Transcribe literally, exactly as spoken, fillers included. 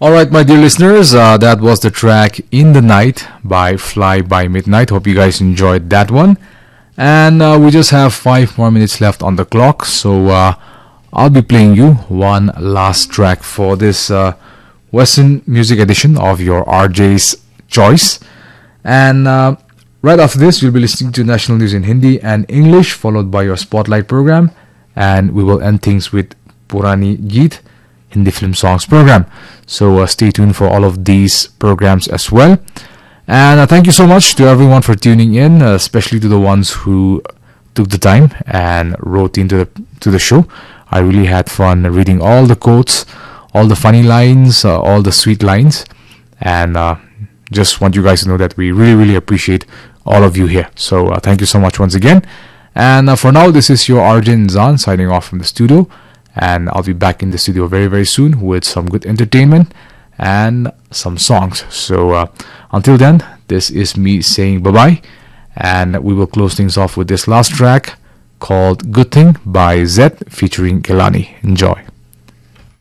Alright, my dear listeners, uh, that was the track In the Night by Fly By Midnight. Hope you guys enjoyed that one. And uh, we just have five more minutes left on the clock, so uh, I'll be playing you one last track for this uh, Western music edition of your R J's Choice. And uh, right after this, you'll be listening to national news in Hindi and English, followed by your Spotlight program. And we will end things with Purani Geet, Hindi Film Songs program. So uh, stay tuned for all of these programs as well. And uh, thank you so much to everyone for tuning in, uh, especially to the ones who took the time and wrote into the to the show. I really had fun reading all the quotes, all the funny lines, uh, all the sweet lines, and uh, just want you guys to know that we really, really appreciate all of you here. So uh, thank you so much once again. And uh, for now, this is your Arjun Zan signing off from the studio. And I'll be back in the studio very, very soon with some good entertainment and some songs. So uh, until then, this is me saying bye-bye. And we will close things off with this last track called Good Thing by Zed featuring Kelani. Enjoy.